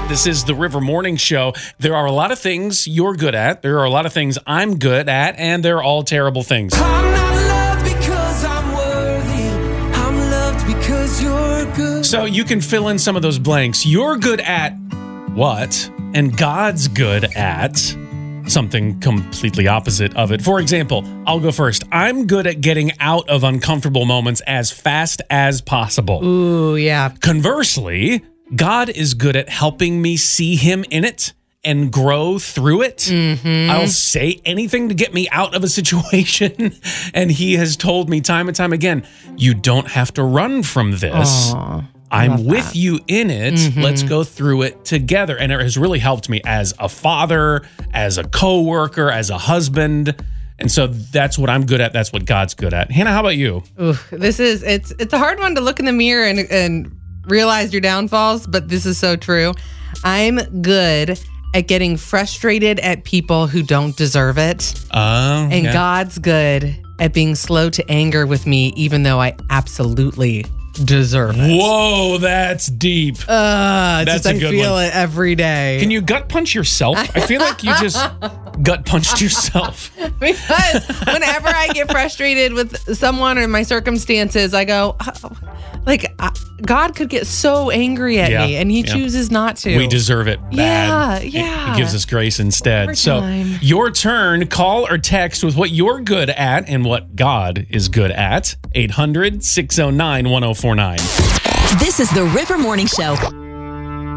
This is the River Morning Show. There are a lot of things you're good at. There are a lot of things I'm good at, and they're all terrible things. I'm not loved because I'm worthy. I'm loved because you're good. So you can fill in some of those blanks. You're good at what? And God's good at something completely opposite of it. For example, I'll go first. I'm good at getting out of uncomfortable moments as fast as possible. Ooh, yeah. Conversely, God is good at helping me see him in it and grow through it. Mm-hmm. I'll say anything to get me out of a situation. And he has told me time and time again, you don't have to run from this. Aww, I'm with you in it. Mm-hmm. Let's go through it together. And it has really helped me as a father, as a coworker, as a husband. And so that's what I'm good at. That's what God's good at. Hannah, how about you? Ooh, it's a hard one to look in the mirror and realize your downfalls, but this is so true. I'm good at getting frustrated at people who don't deserve it. And God's good at being slow to anger with me, even though I absolutely deserve it. Whoa, that's deep. That's I feel it every day. Can you gut punch yourself? I feel like you just gut punched yourself. Because whenever I get frustrated with someone or my circumstances, I go, God could get so angry at me, and he chooses not to. We deserve it bad. Yeah. He gives us grace instead. Every time. So your turn, call or text with what you're good at and what God is good at. 800-609-1049. This is the River Morning Show.